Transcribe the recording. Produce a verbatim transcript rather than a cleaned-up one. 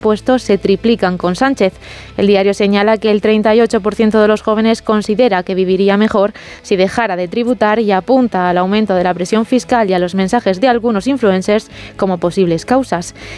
impuestos se triplican con Sánchez. El diario señala que el treinta y ocho por ciento de los jóvenes considera que viviría mejor si dejara de tributar y apunta al aumento de la presión fiscal y a los mensajes de algunos influencers como posibles causas.